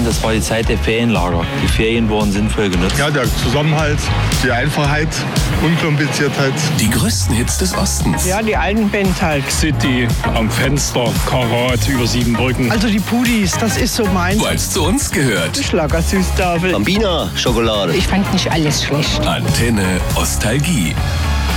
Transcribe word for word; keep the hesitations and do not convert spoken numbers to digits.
das war die Zeit der Ferienlager. Die Ferien wurden sinnvoll genutzt. Ja, der Zusammenhalt, die Einfachheit, Unkompliziertheit. Die größten Hits des Ostens. Ja, die alten Bands halt. City, am Fenster, Karat, über sieben Brücken. Also die Pudis, das ist so meins. Weil es zu uns gehört. Schlagersüßtafel. Bambina Schokolade. Ich fand nicht alles schlecht. Antenne Ostalgie.